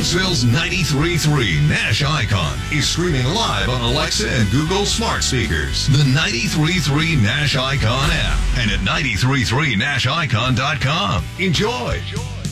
Clarksville's 93.3 Nash Icon is streaming live on Alexa and Google smart speakers. The 93.3 Nash Icon app and at 933nashicon.com. Enjoy.